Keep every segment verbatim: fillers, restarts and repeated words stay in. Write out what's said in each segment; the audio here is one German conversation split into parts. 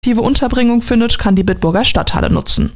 Die Unterbringung findet, kann die Bitburger Stadthalle nutzen.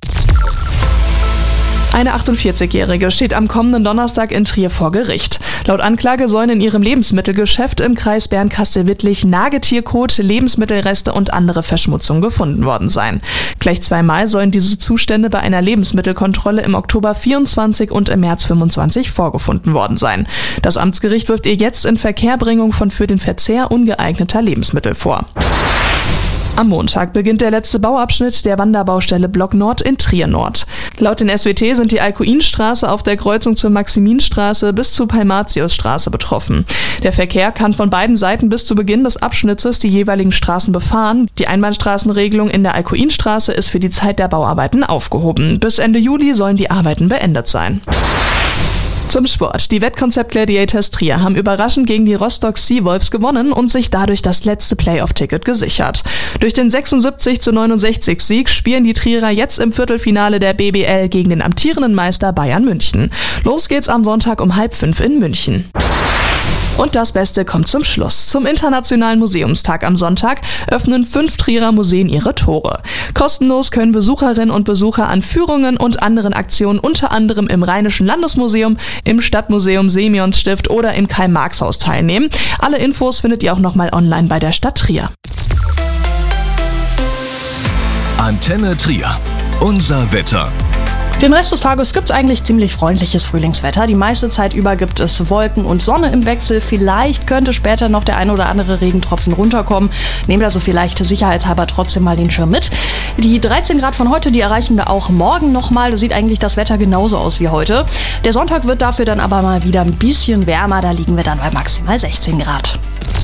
Eine achtundvierzigjährige steht am kommenden Donnerstag in Trier vor Gericht. Laut Anklage sollen in ihrem Lebensmittelgeschäft im Kreis Bernkastel-Wittlich Nagetierkot, Lebensmittelreste und andere Verschmutzung gefunden worden sein. Gleich zweimal sollen diese Zustände bei einer Lebensmittelkontrolle im Oktober vierundzwanzig und im März fünfundzwanzig vorgefunden worden sein. Das Amtsgericht wirft ihr jetzt Inverkehrbringung von für den Verzehr ungeeigneter Lebensmittel vor. Am Montag beginnt der letzte Bauabschnitt der Wanderbaustelle Block Nord in Trier Nord. Laut den S W T sind die Alkuinstraße auf der Kreuzung zur Maximinstraße bis zur Palmatiusstraße betroffen. Der Verkehr kann von beiden Seiten bis zu Beginn des Abschnittes die jeweiligen Straßen befahren. Die Einbahnstraßenregelung in der Alkuinstraße ist für die Zeit der Bauarbeiten aufgehoben. Bis Ende Juli sollen die Arbeiten beendet sein. Zum Sport. Die Wettkonzept Gladiators Trier haben überraschend gegen die Rostock Seawolves gewonnen und sich dadurch das letzte Playoff-Ticket gesichert. Durch den sechsundsiebzig zu neunundsechzig Sieg spielen die Trierer jetzt im Viertelfinale der B B L gegen den amtierenden Meister Bayern München. Los geht's am Sonntag um halb fünf in München. Und das Beste kommt zum Schluss. Zum Internationalen Museumstag am Sonntag öffnen fünf Trierer Museen ihre Tore. Kostenlos können Besucherinnen und Besucher an Führungen und anderen Aktionen unter anderem im Rheinischen Landesmuseum, im Stadtmuseum Simeonsstift oder im Karl-Marx-Haus teilnehmen. Alle Infos findet ihr auch nochmal online bei der Stadt Trier. Antenne Trier. Unser Wetter. Den Rest des Tages gibt's eigentlich ziemlich freundliches Frühlingswetter. Die meiste Zeit über gibt es Wolken und Sonne im Wechsel. Vielleicht könnte später noch der ein oder andere Regentropfen runterkommen. Nehmt also vielleicht sicherheitshalber trotzdem mal den Schirm mit. Die dreizehn Grad von heute, die erreichen wir auch morgen nochmal. Da sieht eigentlich das Wetter genauso aus wie heute. Der Sonntag wird dafür dann aber mal wieder ein bisschen wärmer. Da liegen wir dann bei maximal sechzehn Grad.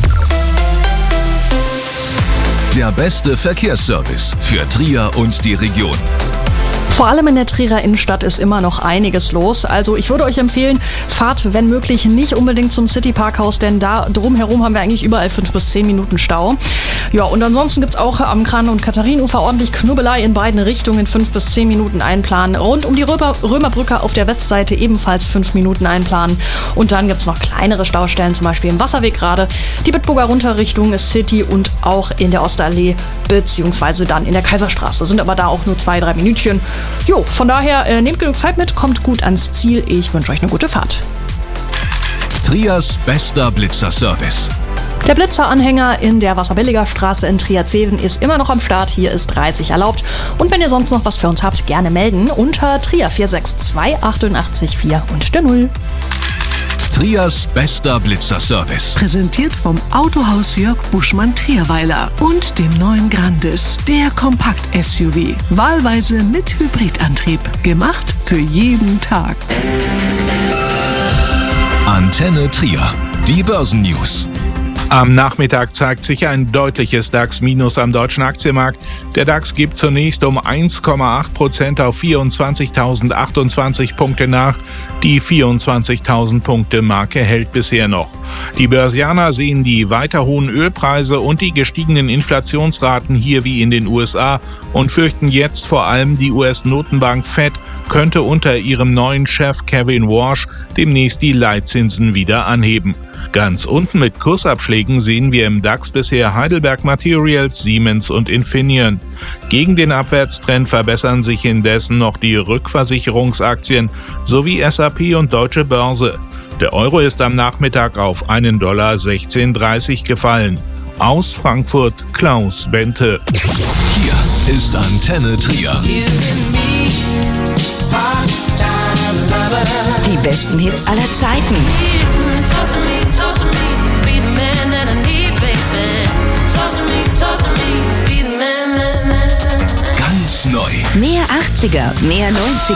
Der beste Verkehrsservice für Trier und die Region. Vor allem in der Trierer Innenstadt ist immer noch einiges los. Also ich würde euch empfehlen, fahrt, wenn möglich, nicht unbedingt zum City-Parkhaus, denn da drumherum haben wir eigentlich überall fünf bis zehn Minuten Stau. Ja, und ansonsten gibt's auch am Kran- und Katharinenufer ordentlich Knubbelei in beiden Richtungen, fünf bis zehn Minuten einplanen. Rund um die Römer- Römerbrücke auf der Westseite ebenfalls fünf Minuten einplanen. Und dann gibt's noch kleinere Staustellen, zum Beispiel im Wasserweg gerade, die Bitburger Runterrichtung City und auch in der Osterallee, beziehungsweise dann in der Kaiserstraße. Sind aber da auch nur zwei, drei Minütchen. Jo, von daher äh, nehmt genug Zeit mit, kommt gut ans Ziel. Ich wünsche euch eine gute Fahrt. Triers bester Blitzerservice. Der Blitzeranhänger in der Wasserbilliger Straße in Trier-Zeven ist immer noch am Start. Hier ist dreißig erlaubt. Und wenn ihr sonst noch was für uns habt, gerne melden unter Trier vier sechs zwei acht acht vier und der Null. Triers bester Blitzerservice. Präsentiert vom Autohaus Jörg Buschmann-Trierweiler und dem neuen Grandis, der Kompakt-S U V. Wahlweise mit Hybridantrieb. Gemacht für jeden Tag. Antenne Trier. Die Börsennews. Am Nachmittag zeigt sich ein deutliches DAX-Minus am deutschen Aktienmarkt. Der DAX gibt zunächst um eins Komma acht Prozent auf vierundzwanzigtausendachtundzwanzig Punkte nach. Die vierundzwanzigtausend Punkte Marke hält bisher noch. Die Börsianer sehen die weiter hohen Ölpreise und die gestiegenen Inflationsraten hier wie in den U S A und fürchten jetzt vor allem, die U S-Notenbank Fed könnte unter ihrem neuen Chef Kevin Warsh demnächst die Leitzinsen wieder anheben. Ganz unten mit Kursabschlägen sehen wir im DAX bisher Heidelberg Materials, Siemens und Infineon. Gegen den Abwärtstrend verbessern sich indessen noch die Rückversicherungsaktien sowie S A P und Deutsche Börse. Der Euro ist am Nachmittag auf einen Dollar sechzehn dreißig gefallen. Aus Frankfurt Klaus Bente. Hier ist Antenne Trier. Die besten Hits aller Zeiten. Ganz neu. Mehr achtziger, mehr neunziger.